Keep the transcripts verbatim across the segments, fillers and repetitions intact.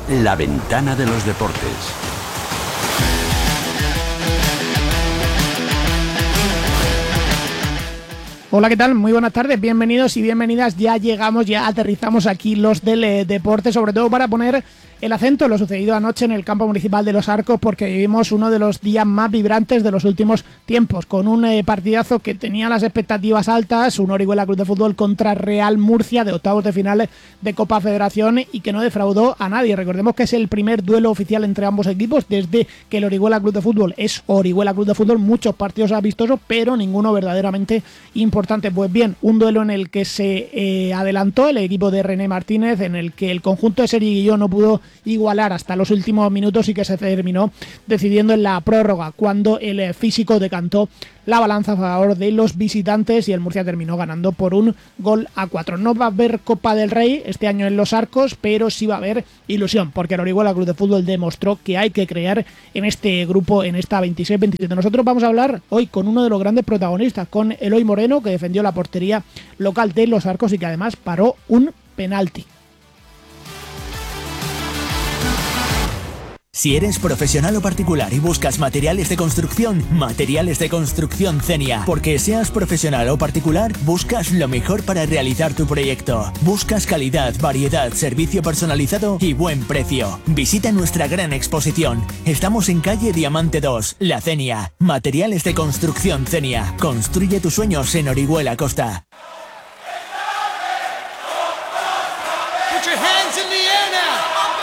La ventana de los deportes. Hola, ¿qué tal? Muy buenas tardes, bienvenidos y bienvenidas. Ya llegamos, ya aterrizamos aquí los del eh, deporte, sobre todo para poner el acento en lo sucedido anoche en el campo municipal de Los Arcos, porque vivimos uno de los días más vibrantes de los últimos tiempos, con un eh, partidazo que tenía las expectativas altas, un Orihuela Club de Fútbol contra Real Murcia de octavos de final de Copa Federación, y que no defraudó a nadie. Recordemos que es el primer duelo oficial entre ambos equipos desde que el Orihuela Club de Fútbol es Orihuela Club de Fútbol, muchos partidos amistosos, pero ninguno verdaderamente importante. Pues bien, un duelo en el que se eh, adelantó el equipo de René Martínez, en el que el conjunto de Seriguilló no pudo igualar hasta los últimos minutos y que se terminó decidiendo en la prórroga, cuando el físico decantó la balanza a favor de los visitantes y el Murcia terminó ganando por un gol a cuatro. No va a haber Copa del Rey este año en Los Arcos, pero sí va a haber ilusión, porque el Orihuela Club de Fútbol demostró que hay que crear en este grupo, en esta veintiséis veintisiete. Nosotros vamos a hablar hoy con uno de los grandes protagonistas, con Eloy Moreno, que defendió la portería local de Los Arcos y que además paró un penalti. Si eres profesional o particular y buscas materiales de construcción, Materiales de Construcción Zenia. Porque seas profesional o particular, buscas lo mejor para realizar tu proyecto. Buscas calidad, variedad, servicio personalizado y buen precio. Visita nuestra gran exposición. Estamos en calle Diamante dos, La Zenia. Materiales de Construcción Zenia. Construye tus sueños en Orihuela Costa. Put your hands in the air now.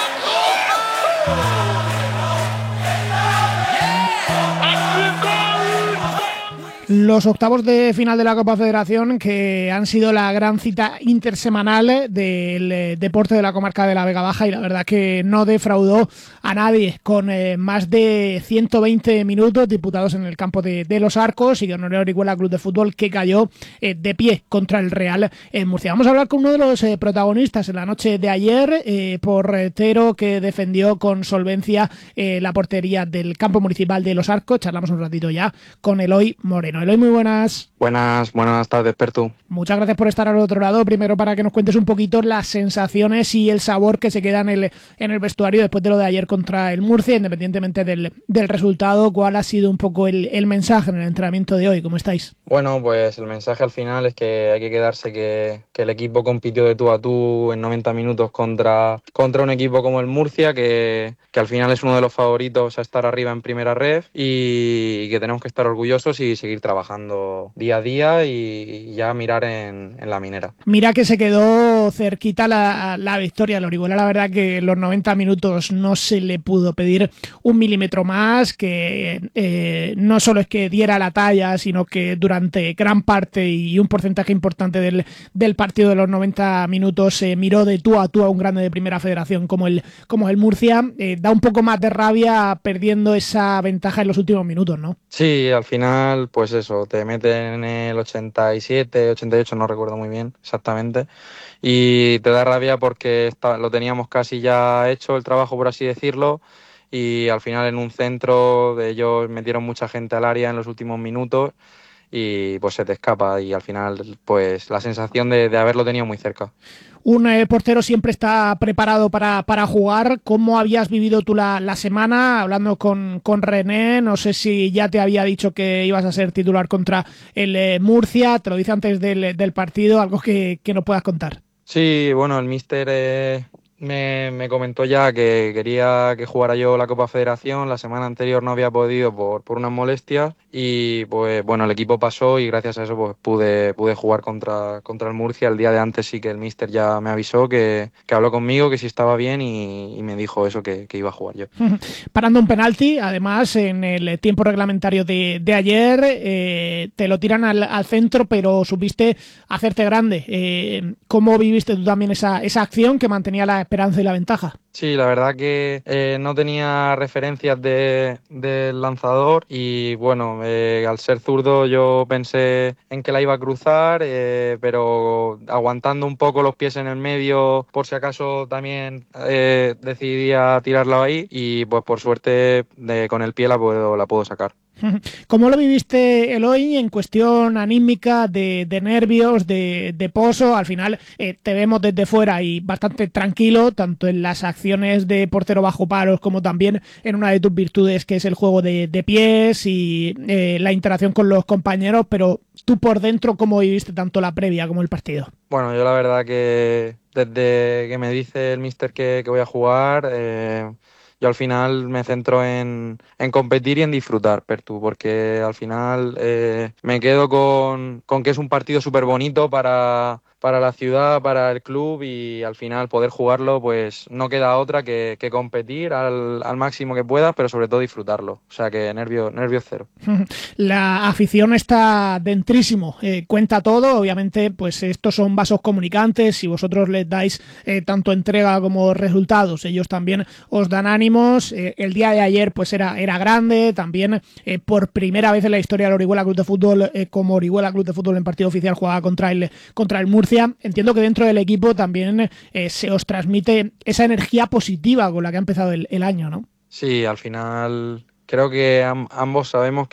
Los octavos de final de la Copa Federación, que han sido la gran cita intersemanal del deporte de la comarca de la Vega Baja, y la verdad que no defraudó a nadie, con eh, más de ciento veinte minutos disputados en el campo de, de Los Arcos, y con el Orihuela Club de Fútbol que cayó eh, de pie contra el Real en Murcia. Vamos a hablar con uno de los eh, protagonistas en la noche de ayer, eh, portero que defendió con solvencia eh, la portería del campo municipal de Los Arcos. Charlamos un ratito ya con Eloy Moreno. Eloy, muy buenas. Buenas, buenas tardes, Pertu. Muchas gracias por estar al otro lado. Primero, para que nos cuentes un poquito las sensaciones y el sabor que se queda en el, en el vestuario después de lo de ayer contra el Murcia, independientemente del, del resultado. ¿Cuál ha sido un poco el, el mensaje en el entrenamiento de hoy? ¿Cómo estáis? Bueno, pues el mensaje al final es que hay que quedarse que, que el equipo compitió de tú a tú en noventa minutos contra, contra un equipo como el Murcia, que, que al final es uno de los favoritos a estar arriba en primera ref, y, y que tenemos que estar orgullosos y seguir trabajando día a día y ya mirar en, en la minera. Mira que se quedó cerquita la, la victoria al Orihuela. La verdad que en los noventa minutos no se le pudo pedir un milímetro más, que eh, no solo es que diera la talla, sino que durante gran parte y un porcentaje importante del, del partido de los noventa minutos se eh, miró de tú a tú a un grande de primera federación como el, como el Murcia. Eh, da un poco más de rabia perdiendo esa ventaja en los últimos minutos, ¿no? Sí, al final pues eso, te meten en el ochenta y siete, ochenta y ocho, no recuerdo muy bien exactamente, y te da rabia porque está, lo teníamos casi ya hecho el trabajo, por así decirlo, y al final en un centro de ellos metieron mucha gente al área en los últimos minutos y pues se te escapa, y al final pues la sensación de, de haberlo tenido muy cerca. Un eh, portero siempre está preparado para, para jugar. ¿Cómo habías vivido tú la, la semana? Hablando con, con René, no sé si ya te había dicho que ibas a ser titular contra el eh, Murcia, te lo dice antes del, del partido, algo que, que nos puedas contar. Sí, bueno, el míster eh, me, me comentó ya que quería que jugara yo la Copa Federación. La semana anterior no había podido por, por unas molestias, y pues bueno, el equipo pasó y gracias a eso pues pude, pude jugar contra, contra el Murcia. El día de antes sí que el míster ya me avisó, que, que habló conmigo, que si estaba bien, y, y me dijo eso, que, que iba a jugar yo. Parando un penalti, además en el tiempo reglamentario de, de ayer, eh, te lo tiran al, al centro, pero supiste hacerte grande. Eh, ¿Cómo viviste tú también esa, esa acción que mantenía la esperanza y la ventaja? Sí, la verdad que eh, no tenía referencias de, del lanzador, y bueno, eh, al ser zurdo yo pensé en que la iba a cruzar, eh, pero aguantando un poco los pies en el medio, por si acaso también eh, decidí a tirarla ahí, y pues por suerte de, con el pie la puedo, la puedo sacar. ¿Cómo lo viviste, Eloy, en cuestión anímica, de, de nervios, de, de pozo? Al final eh, te vemos desde fuera y bastante tranquilo, tanto en las acciones de portero bajo palos como también en una de tus virtudes, que es el juego de, de pies y eh, la interacción con los compañeros, pero tú por dentro, ¿cómo viviste tanto la previa como el partido? Bueno, yo la verdad que desde que me dice el míster que, que voy a jugar... Eh... Yo al final me centro en, en competir y en disfrutar, Pertu, porque al final eh, me quedo con, con que es un partido súper bonito para, para la ciudad, para el club, y al final poder jugarlo, pues no queda otra que, que competir al, al máximo que puedas, pero sobre todo disfrutarlo. O sea que nervio, nervio cero. La afición está dentrísimo, eh, cuenta todo. Obviamente pues estos son vasos comunicantes, si vosotros les dais eh, tanto entrega como resultados, ellos también os dan ánimo. Eh, el día de ayer pues era, era grande, también eh, por primera vez en la historia del Orihuela Club de Fútbol, eh, como Orihuela Club de Fútbol en partido oficial jugaba contra el, contra el Murcia. Entiendo que dentro del equipo también eh, se os transmite esa energía positiva con la que ha empezado el, el año, ¿no? Sí, al final creo que am- ambos sabemos